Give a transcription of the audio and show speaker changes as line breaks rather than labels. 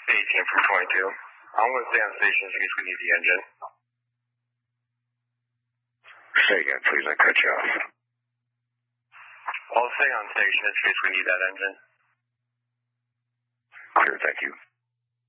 18 from 22. I'm going to stay on station in case we need the engine.
Say again, please. I cut you off.
I'll stay on station in case we need that engine.
Clear, thank you.